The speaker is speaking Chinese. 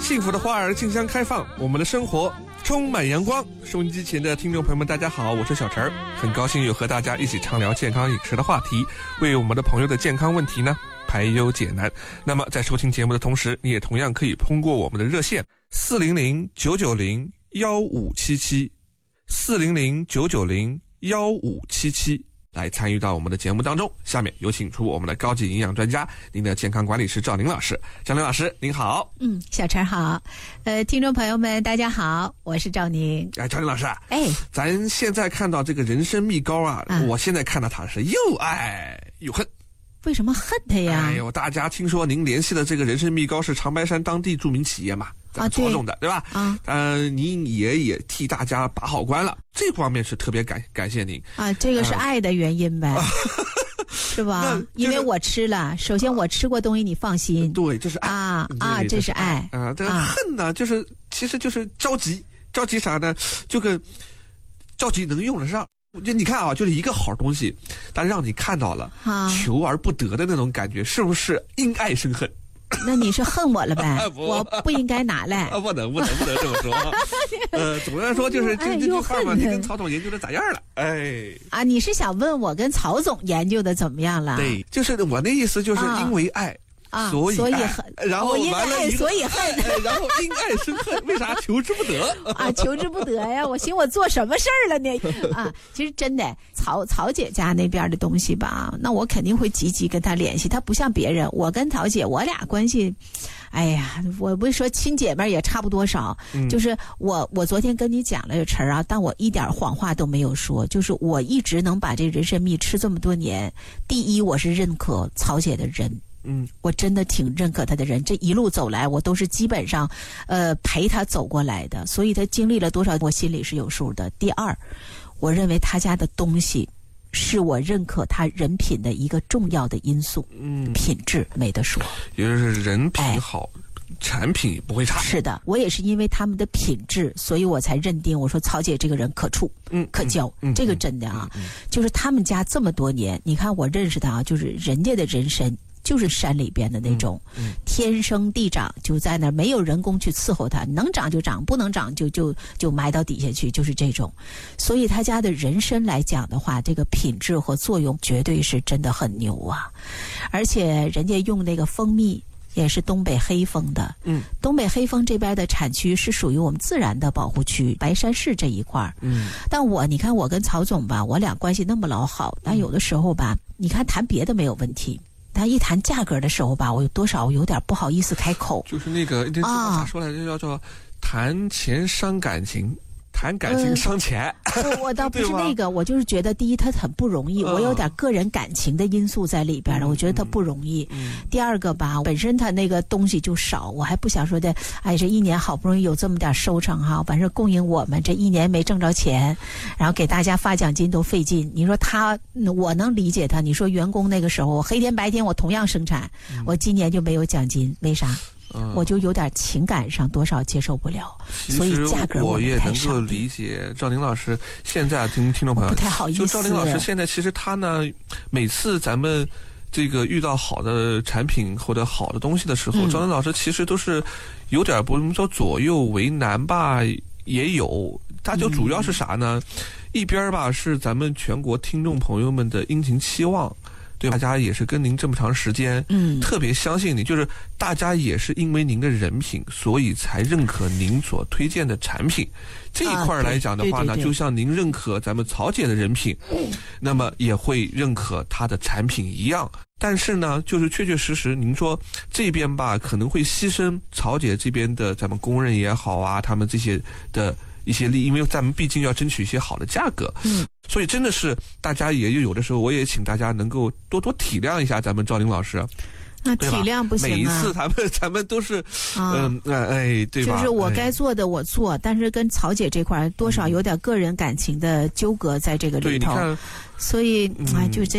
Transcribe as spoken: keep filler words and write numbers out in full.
幸福的花儿竞相开放，我们的生活充满阳光。收音机前的听众朋友们，大家好，我是小陈儿，很高兴又和大家一起畅聊健康饮食的话题，为我们的朋友的健康问题呢排忧解难。那么在收听节目的同时，你也同样可以通过我们的热线四零零九九零幺五七七四零零九九零幺五七七来参与到我们的节目当中。下面有请出我们的高级营养专家，您的健康管理师赵宁老师。赵宁老师您好。 嗯，小陈好。呃，听众朋友们大家好，我是赵宁。 哎，赵宁老师， 哎， 咱现在看到这个人参蜜膏啊， 啊我现在看到它是又爱又恨。 为什么恨他呀？ 哎呦，大家听说您联系的这个人参蜜膏是长白山当地著名企业嘛，咱们曹总的， 对, 对吧？啊，呃，您也也替大家把好关了，这方面是特别感感谢您啊。这个是爱的原因呗，啊、是吧？就是、因为我吃了，首先我吃过东西，你放心。 对，这是爱啊啊，这是爱啊。这个恨呢，就是其实就是着急，着急啥呢？这个着急能用得上。就你看啊，就是一个好东西，但让你看到了，啊、求而不得的那种感觉，是不是因爱生恨？ 那你是恨我了呗？我不应该拿来。 啊，不能不能不能这么说。呃，总的来说就是这这句话嘛，你跟曹总研究的咋样了？哎， 啊，你是想问我跟曹总研究的怎么样了？ 对，就是我那意思，就是因为爱。 啊， 所以所以恨， 然后因爱所以恨， 然后因爱生恨，为啥求之不得啊？求之不得呀！我寻我做什么事儿了呢？啊，其实真的，曹曹姐家那边的东西吧，那我肯定会积极跟他联系。他不像别人，我跟曹姐我俩关系，哎呀，我不是说亲姐妹也差不多少，嗯、就是我我昨天跟你讲了这词儿啊，但我一点谎话都没有说，就是我一直能把这人参蜜吃这么多年，第一我是认可曹姐的人。嗯，我真的挺认可他的人，这一路走来，我都是基本上，呃，陪他走过来的，所以他经历了多少，我心里是有数的。第二，我认为他家的东西，是我认可他人品的一个重要的因素。嗯，品质没得说， 也就是人品好。哎产品不会差。 是的，我也是因为他们的品质，所以我才认定我说曹姐这个人可处，嗯，可交，嗯、这个真的啊、嗯嗯，就是他们家这么多年，你看我认识他啊，就是人家的人参就是山里边的那种，嗯嗯、天生地长，就在那儿没有人工去伺候它，能长就长，不能长就就就埋到底下去，就是这种。所以他家的人参来讲的话，这个品质和作用绝对是真的很牛啊，而且人家用那个蜂蜜。也是东北黑蜂的，嗯，东北黑蜂这边的产区是属于我们自然的保护区，白山市这一块儿，嗯，但我你看我跟曹总吧，我俩关系那么老好，但有的时候吧，你看谈别的没有问题，但一谈价格的时候吧，我有多少有点不好意思开口， 就是那个这咋说来着，叫做谈钱伤感情。谈感情伤钱、 呃，我倒不是那个，我就是觉得第一他很不容易，我有点个人感情的因素在里边了，嗯、我觉得他不容易、嗯。第二个吧，本身他那个东西就少，我还不想说的，哎，这一年好不容易有这么点收成哈，完事供应我们这一年没挣着钱，然后给大家发奖金都费劲。你说他，我能理解他。你说员工那个时候，我黑天白天我同样生产，嗯、我今年就没有奖金，为啥？嗯、我就有点情感上多少接受不了，所以价格我也能够理解。赵宁老师现在听听众朋友不太好意思， 就赵宁老师现在其实他呢，每次咱们这个遇到好的产品或者好的东西的时候，嗯、赵宁老师其实都是有点不能说左右为难吧，也有。他就主要是啥呢？嗯、一边吧是咱们全国听众朋友们的殷勤期望。对，大家也是跟您这么长时间，嗯，特别相信你，就是大家也是因为您的人品，所以才认可您所推荐的产品。这一块来讲的话呢， 啊、对对对就像您认可咱们曹姐的人品，嗯，那么也会认可她的产品一样。但是呢，就是确确实实，您说这边吧，可能会牺牲曹姐这边的咱们工人也好啊，他们这些的一些利益，因为咱们毕竟要争取一些好的价格，嗯。所以真的是大家也有的时候，我也请大家能够多多体谅一下咱们赵宁老师。 那体谅不行啊！ 每一次咱们咱们都是，嗯、呃、哎，对吧？ 就是我该做的我做，但是跟曹姐这块多少有点个人感情的纠葛在这个里头，所以哎，就这。